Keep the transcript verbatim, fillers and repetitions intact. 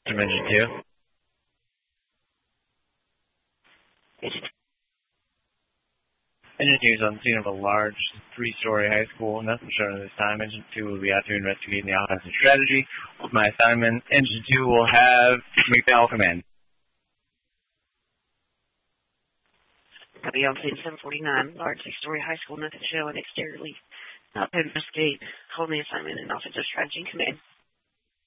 Engine two. Engine two is on the scene of a large three-story high school. Nothing shown at this time. Engine two will be out to investigate the offensive strategy. With my assignment, Engine two will have McDowell come in. Copy on scene seven forty-nine, large six-story high school, nothing showing exteriorly. Not to investigate, hold the assignment and offensive strategy, come in.